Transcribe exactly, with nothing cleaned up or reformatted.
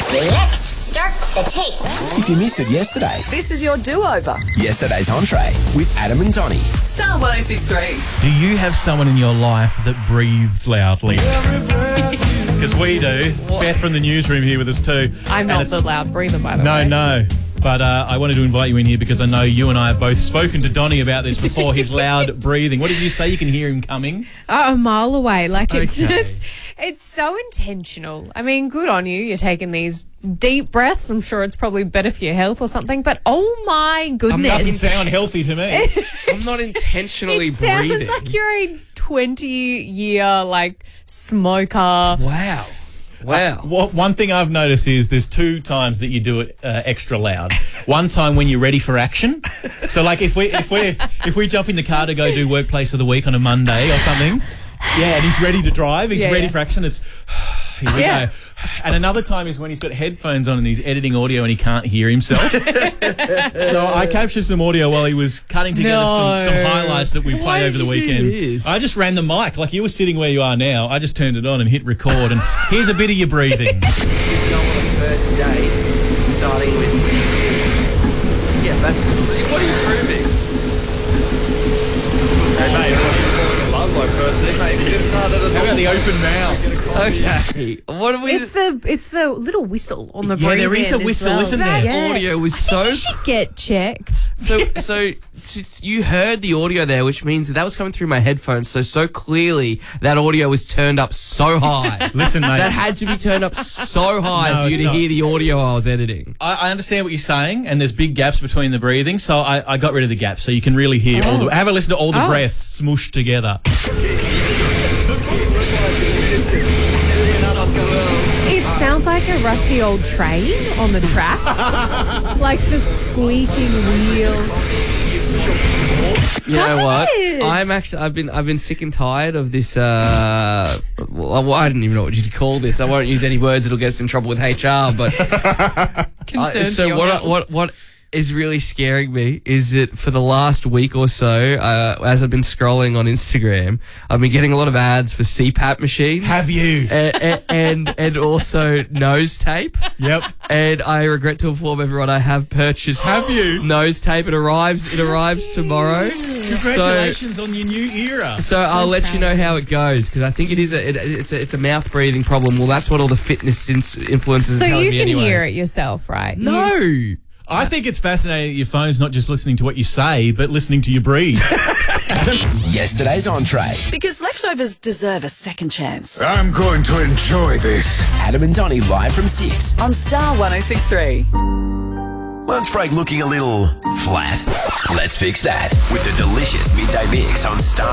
Let's start the tape. If you missed it yesterday, This is your do-over. yesterday's entree with Adam and Donnie. Star one oh six point three. Do you have someone in your life that breathes loudly? Because we do. Beth from the newsroom here with us too. I'm And not it's- the loud breather, by the No, way. no. But uh, I wanted to invite you in here because I know you and I have both spoken to Donnie about this before, his loud breathing. What did you say? You can hear him coming? Oh, a mile away. Like, it's Okay. just, it's so intentional. I mean, good on you. You're taking these deep breaths. I'm sure it's probably better for your health or something. But oh my goodness. Doesn't sound healthy to me. I'm not intentionally it sounds breathing. like you're a twenty-year, like, smoker. Wow. Wow. Well, one thing I've noticed is there's two times that you do it uh, extra loud. One time when you're ready for action. So, like, if we if we if we jump in the car to go do Workplace of the Week on a Monday or something, yeah, and he's ready to drive, he's Yeah, ready yeah. for action. It's here we Yeah. go. And another time is when he's got headphones on and he's editing audio and he can't hear himself. So I captured some audio while he was cutting together No. some, some highlights that we play Why over did the you do weekend. this? I just ran the mic like you were sitting where you are now. I just turned it on and hit record. And here's a bit of your breathing. Go on a first date, starting with. Yeah, that's. What are you proving? Hey, mate, I love my first date, mate. We just started at How about the open mouth? Okay. What are we. It's the it's the little whistle on the Yeah, there is a breathe-in as whistle, well. isn't that there? Yeah. audio was I think so. you should get checked. So, so so you heard the audio there, which means that, that was coming through my headphones. So, so clearly that audio was turned up so high. Listen, mate. That had to be turned up so high No, for you it's to not. hear the audio I was editing. I, I understand what you're saying, and there's big gaps between the breathing, so I, I got rid of the gaps, so you can really hear all the. Have a listen to all the Oh. breaths smooshed together. It sounds like a rusty old train on the track. Like the squeaking wheels. You know what? What? I'm actually I've been I've been sick and tired of this. Uh, well, I don't even know what you'd call this. I won't use any words that'll get us in trouble with H R. But I, Concerned for so your what I- health. what what is really scaring me is that for the last week or so, uh, as I've been scrolling on Instagram, I've been getting a lot of ads for C PAP machines. Have you? and, and and also nose tape. Yep. And I regret to inform everyone I have purchased. Have you? Nose tape? It arrives. It arrives tomorrow. Congratulations on your new era. So I'll let you know how it goes because I think it is a it, it's a it's a mouth breathing problem. Well, that's what all the fitness ins- influencers So are telling you me can anyway. hear it yourself, right? You- No. I think it's fascinating that your phone's not just listening to what you say, but listening to you breathe. Yesterday's entree. Because leftovers deserve a second chance. I'm going to enjoy this. Adam and Donnie live from six. On Star one oh six point three. Lunch break looking a little flat? Let's fix that with the delicious midday mix on Star.